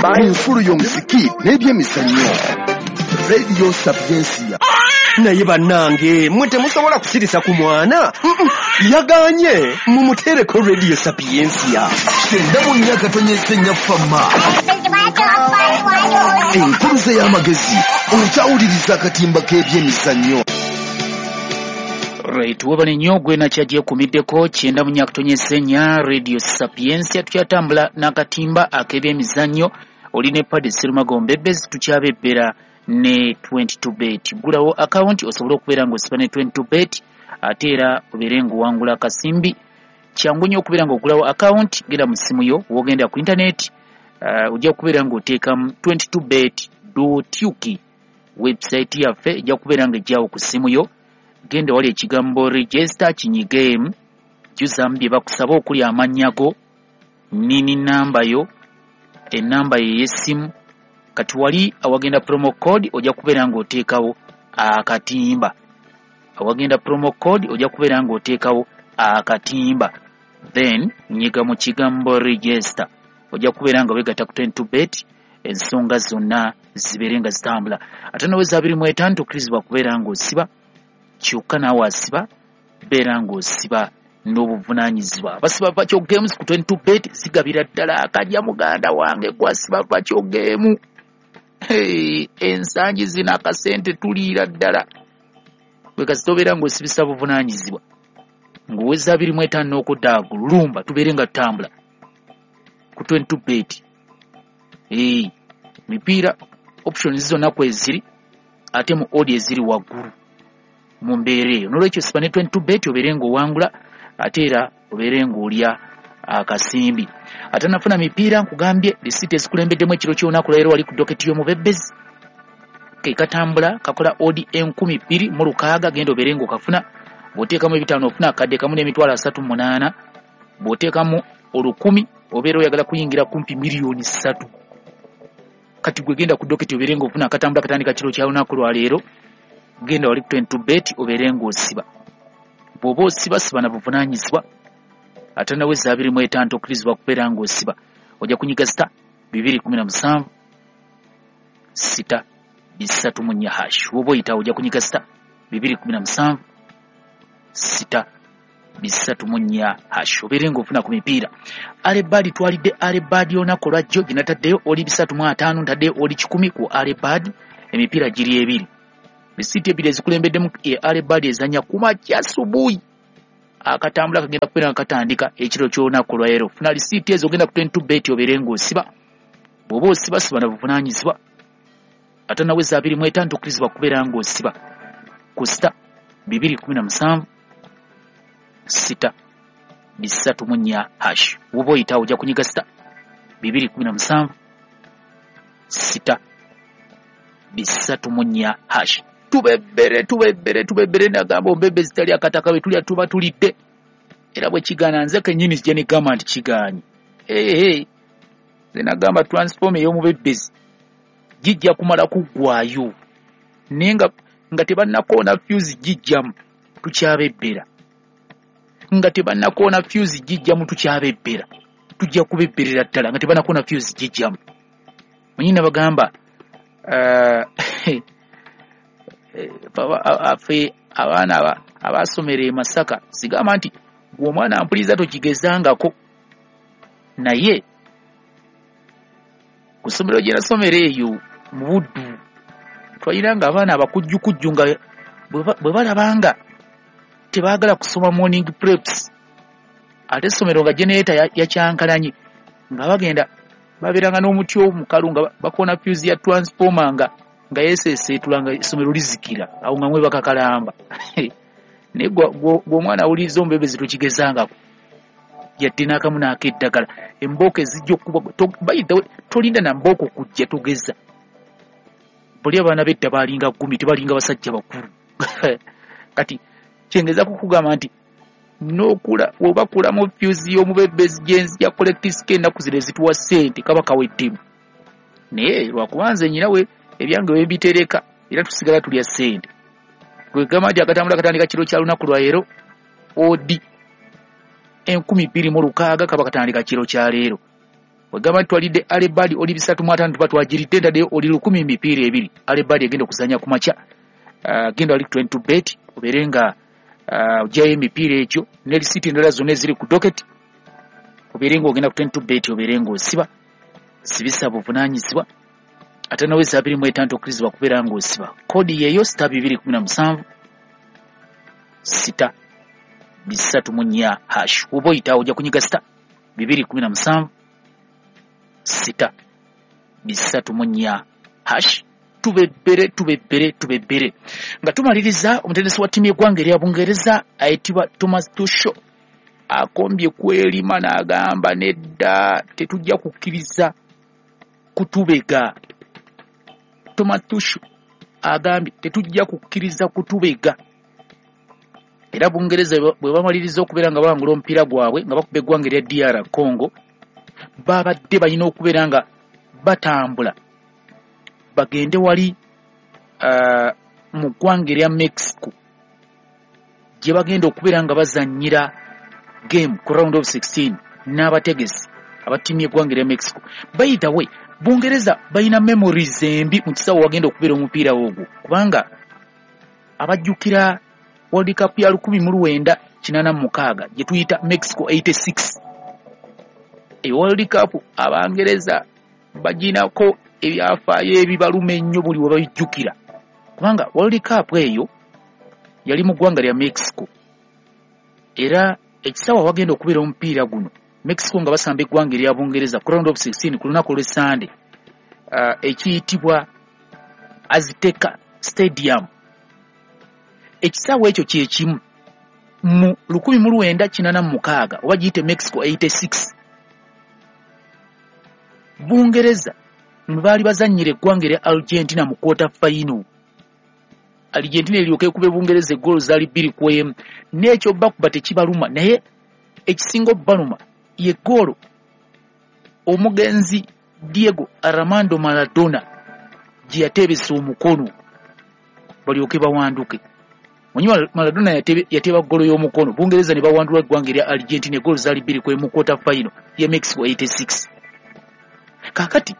enfulu y'omuziki n'ebyemizannyo. Radio Sapiensia. Naye bannange mwe temusobola kusirisa ku mwana yaganye mumutereko Radio Sapiensia. Kyenda mu nnyaka tonnyesenya fama. Enkuluze y'amagezi okyawuliriza akatimba k'ebyemizannyo. Right, wabale nnyo gwe nakyajja kumiddeko kyenda mu nnyaka tonnyesenya Radio Sapiensia tukyatambula n'akatimba ak'ebyemizannyo oli ne Paddy Sserumagombe Bezi tukyabebbera ne 22bet. Gulawo account osobola okubeera ng'osiba ne 22bet ate era obeere ng'owangula akasimbi. Kyangu nnyo okubeera ng'ogulawo account genda mu ssimu yo wogenda ku internet ojja kubeera ng'oteekamu 22bet.uk website yaffe ejja kubeera ng'ejjaawo ku ssimu yo. Genda wali ekigambo register kinyigemu juzamu bye bakusaba okuli amannya go nini namba yo enamba ye y'essimu kati wali awagenda promo code ojja kubeera ng'oteekawo akatimba awagenda promo code ojja kubeera ng'oteekawo akatimba then nyiga mu kigambo register ojja kubeera nga weegatta ku 22bet ensonga zonna zibeere nga zitambula ate noweza 25 tukkirizibwa kubeera ng'osiba kyokka naawe asiba beera ng'osiba n'obuvunaanyizibwa basiba Virtual Games ku 22bet zigabira ddala akajja muganda wange kwasiba Virtual Game. Ensangi zina akasente tuliira ddala wekazitobeera ng'osibisa buvunaanyizibwa ng'oweza 25 n'okudda gulumba tubeere nga tutambula ku 22bet. Mipiira options zonna kweziri ate mu odi eziri waggulu mu mbeera eyo n'olwekyo siba ne 22bet obeere ng'owangula ate era obeere ng'olya akasimbi. Ate nafuna mipiira nkugambye lisiti ezikulembeddemu ekiro ky'olunaku lwaleero wali ku doketi y'omubebbezi ke katambula kakola odi 2,206 genda obeere ng'okafuna bw'oteekamu ebitaano ofuna akadde kamu n'emitwalo 38 bw'oteekamu 10,000 obeera oyagala kuyingira kumpi miliyoni 3 kati gwe genda ku doketi obeere ng'ofuna akatambula katandika kiro kya lunaku lwaleero genda wali ku 22bet obeere ng'osiba bw'oba osiba na buvunaanyizibwa ate naweza 25 okkirizibwa kubeera ng'osiba ojja kunyiga star 217 6 3 hash woba oyita ojja kunyiga star 217 6 3 hash obeere ng'ofuna ku mipiira. Alebadi twalidde Alebadi olunaku lwajjo ginataddeyo oli 305 ntaddeyo oli 10 ku Alebadi emipiira giri ebiri bisiti ebiri ezikulembeddemu Alebadi ezanya kumakya asubuhi akatambula kagenda kubeera nga katandika ekiro ky'olunaku lwaleero. Funa lisiti ezo ogenda ku 22bet obeere ng'osiba bw'oba osiba na buvunaanyizibwa ate naweza 25 tukkirizibwa kubeera ng'osiba ku star 217 6 3 hash woba oyita ojja kunyiga star 217 6 3 hash. Tubebere nagamba ombebe zitali akataka we tulya tuba tulidde era bwe kigaana nze kennyini zijja ne gamba nti kigaanyi ze nagamba transform ey'omubebbezi gijja kumala kuggwayo naye nga tebannakoona fuse gijjamu tukyabebbera nga tebannakoona fuse gijjamu tukyabebbera tujja kubebberera ddala nga tebannakoona fuse gijjamu munyina bagamba afe abaana abasomera e Masaka sigamba nti omwana ampuliza tokigezangako naye ku ssomero gye nasomera eyo mu Buddu twaliranga abaana abakujjukujju nga bwe balabanga tebaagala kusoma morning preps ate essomero nga generator yakyankalanye nga bagenda babeeranga n'omuti omukalu nga bakoona fuse ya transformer nga yeseeseetula nga essomero lizikira awo nga mwe bakakalamba naye gw'omwana awuliriza omubebbezi tokigezangako yadde n'akamu n'ak'eddagala embooko ezijja okuba bayitawe tolinda na mbooko kujja togeza buli abaana b'edda balinga 10 tebalinga basajja bakulu kati kyengeza kukugamba nti n'okula bw'obakula mu fuse y'omubebbezi gyenzija collectisika ennaku zino ezituwa ssente kaba kaweddemu naye lwakubanza nyinawe ebyange webitereka era tusigala tulya ssente gwe gamba nti akatambula katandika kiro kya lunaku lwaleero odi 2,206 kaba katandika kiro kya leero wegamba twalidde Alebadi oli 3 tuba twagiridde de oli 10 mipiira 2 Alebadi agenda kuzanya ku macha genda ali 20 bet oberenga jaye mipiira ekyo ne city ndala zone ziri ku docket oberenga ogenda ku 20 bet oberenga osiba sibisa buvunanyizibwa ate nawe zabiri mu etanto okkirizibwa kubeera ng'osiba kodi yeyo star 217 6 3 hash oba oyitawo ojja kunyiga star 217 6 3 hash tubebere nga tumaliriza omutendesi wa ttiimu y'eggwanga erya Bungereza ayitibwa Thomas Tuchel akombye kwelima n'agamba nedda tetujja kukkiriza kutubega. Thomas Tuchel agambye tetujja kukkiriza kutubega. Era Bungereza bwe bamaliriza okubeera nga bawangula omupiira gwabwe nga bakuba eggwanga erya DR Congo babadde balina okubeera nga batambula bagende wali mu ggwanga erya Mexico gye bagenda okubeera nga bazannyira game ku round of 16 n'abategesi abattiimu y'eggwanga erya Mexico. By the way, Bungereza balina memories embi mu kisawo wagenda okubeera omupiira ogwo kubanga abajjukira World Cup ya 1986 gye tuyita Mexico 86 World Cup Abangereza baginako ebyafaayo ebibaluma ennyo buli we babijjukira kubanga World Cup eyo yali mu ggwanga lya Mexico era ekisawa wagenda okubeera omupiira guno Mexico nga basamba eggwanga erya Bungereza ku round of 16 ku lunaku olw'Essande ekiyitibwa Azteca Stadium. Ekisawa ekyo kye kimu mu 1986 oba giyite Mexico 86 Bungereza baali bazannyira eggwanga erya Argentina mu quarter final. Argentina eryoke ekube Bungereza eggolo zaali 2-1 n'ekyo bakuba tekibaluma naye ekisinga obbaluma ye ggoolo omugenzi Diego Armando Maradona gye yateebesa omukono balyoke bawanduke. Maradona yateeba ggoolo y'omukono Bungereza ne bawandula eggwanga erya Argentina eggolo zaali 2-1 mu quarter final ye Mexico 86. Kakati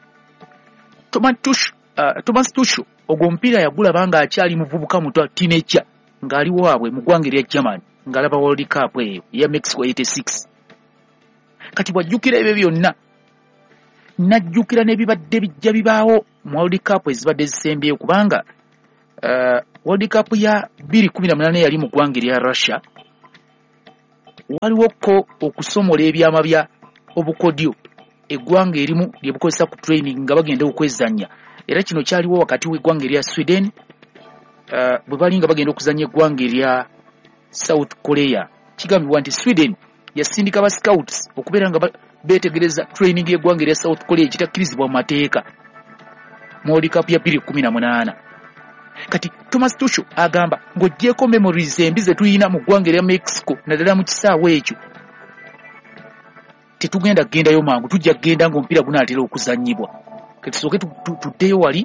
Thomas Tuchel ogwo omupiira yagulaba nga akyali muvubuka muto teenager ng'ali waabwe mu ggwanga erya Germany ng'alaba World Cup eyo ya Mexico 86. Kati bwajjukira ebyo byonna najjukira n'ebibadde bijja bibaawo mu World Cup ezibadde zisembyeyo kubanga World Cup ya 2018 yali mu ggwanga erya Russia waliwo ko okusomola ebyama bya obukodyo eggwanga erimu lye bukozesa ku training nga bagenda okwezanya era kino kyaliwo wakati w'eggwanga erya Sweden bwe bali nga bagenda okuzanya eggwanga erya South Korea. Kigambibwa nti Sweden yasindika ba scouts okubeera nga beetegereza training y'eggwanga erya South Korea ekitakkirizibwa mu mateeka mu World Cup ya 2018. Kati Thomas Tuchel agamba ng'oggyeko memories embi ze tuyina mu ggwanga erya Mexico naddala mu kisaawe ekyo tetugenda kugendayo mangu tujja kugenda ng'omupiira gunaatera okuzannyibwa. Kati tusooke tuddeyo wali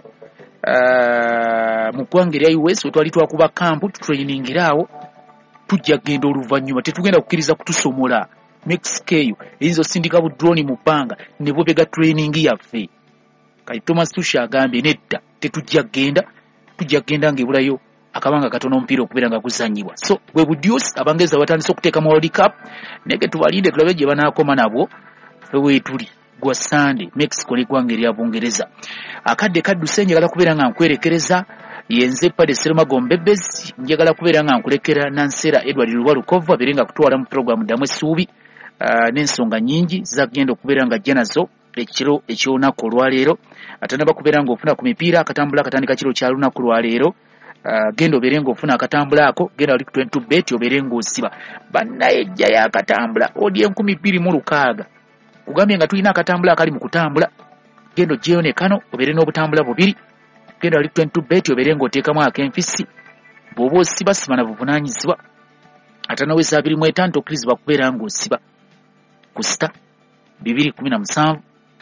mu ggwanga erya US we twali twakuba kampu tutrainingiraawo tujja kugenda oluvannyuma tetugenda kukkiriza kutusomola. Mexico eyo eyinza osindika budroni mu bbanga ne bobega training yaffe. Kati Thomas Tuchel agambye nedda tetujja kugenda tujja kugenda ng'ebulayo akabanga katono omupiira okubeera nga guzannyibwa. So bwe budyusi Abangereza batandise okuteeka mu World Cup naye tubalinde tulabe gye banaakoma nabwo ffe weetuli gwa Sunday Mexico n'eggwanga erya Bungereza. Akadde kadduse njagala kubeera nga nkwerekereza yenze Padre Serumago Mbebezi njagala kubeera nga nkulekera Nansera Edward Luwalukovu abeere nga kutwala mu programu Damu Essuubi n'ensonga nnyingi zagenda okubeera nga ajja nazo ekiro eky'olunaku olwaleero ate nabakubeera ng'ofuna ku mipiira akatambula akatandika kiro kya lunaku lwaleero. Genda obeere ng'ofuna akatambula ako genda wali ku 20 bet obeere ng'osiba bannaye ejja y'akatambula odi 2026 kugambye nga tulina akatambula akali mu kutambula genda ogyeyo ne kano obeere n'obutambula bubiri genda wali 20 bet obeere ng'oteekamu ak'enfisi bw'oba osiba siba na buvunaanyizibwa ate nawe saa 25 okkirizibwa kubeera ng'osiba ku sita 217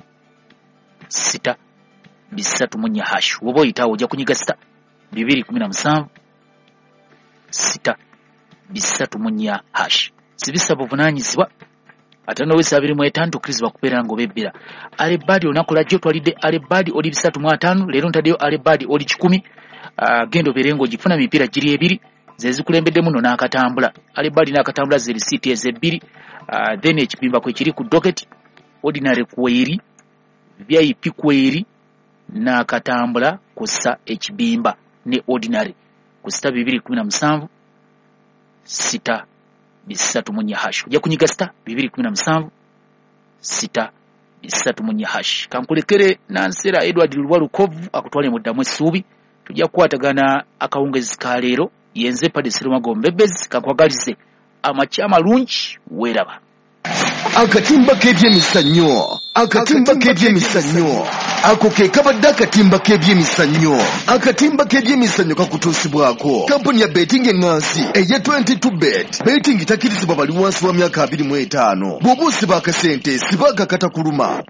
6 3 hash oba oyitawo ojja kunyiga sita 217 6 3 hash sibisa buvunaanyizibwa 525 tukkirizibwa kubeera ng'obebbera. Alebadi olunaku lwajjo twalidde Alebadi oli 305, leero ntaddeyo Alebadi oli 10. Genda obeere ng'ogifuna mipiira giri ebiri ze zikulembeddemu nno n'akatambula. Alebadi n'akatambula ze risiiti ez'ebbiri. Then ekibimba kwe kiri ku docket, ordinary kweri, VIP kweri, n'akatambula kussa ekibimba ne ordinary kusta 217 6 3 ojja kunyiga star 217 6 3 kankulekere Nansera Edward Lwalukovu akutwale muddamu essuubi. Tujja kukwatagana akawungezi ka leero yenze Paddy Serumago Mbebezi kakwagalize amakya malungi weeraba. Akatimba k'ebyemizannyo, akatimba k'ebyemizannyo, ako ke kabadde akatimba k'ebyemizannyo. Akatimba k'ebyemizannyo kakutuusibwako kampuni ya betting engansi eya 22bet. Betting takkirizibwa bali wansi wa myaka 25. Bw'oba osiba akasente siba akakatakuluma.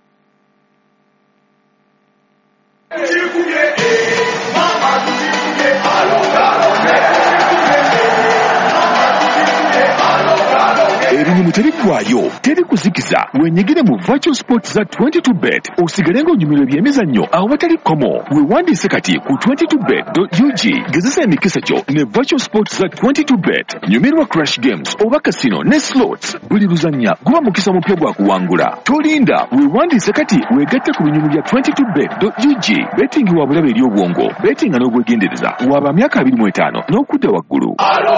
Ebinyumu terikwayo, teri kuzikiza. Wenyigire mu Virtual Sports za 22bet osigale ng'onyumirwa ebyemizannyo awo batali komo. Weewandiise kati ku 22bet.ug. Gezesa emikisa gyo ne Virtual Sports za 22bet. Nyumirwa Crash Games oba Casino ne Slots. Buli luzannya guba mukisa mupya gwa kuwangula. Tolinda, weewandiise kati weegatte ku binyumu bya 22bet.ug. Betting wa bulabe eri obwongo. Betting n'obwegendereza waba myaka 25 n'okudda waggulu.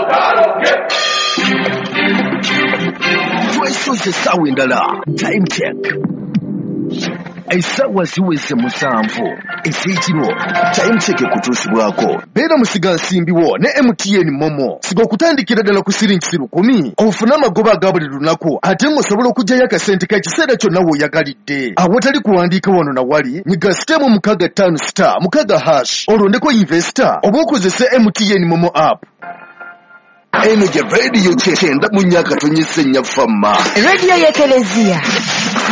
Twice essaawa endala. Time check. Essaawa ziweze 7 ez'ekiro. Time check ekutuusibwako. Beera musiga nsimbiwo ne MTN Momo. Siga okutandikira ddala ku siringi 10 ofune amagoba aga buli lunaku ate ng'osobola okuggyayo akasente ka kiseera kyonna w'oyagalidde. Awatali kuwandiika wano na wali nyiga sitemu 65*6 olondeko investor oba okozese MTN Momo app. Eno gye radio kyenda mu nnyaka tonyese nnyafamma. Radio y'Ekelezia.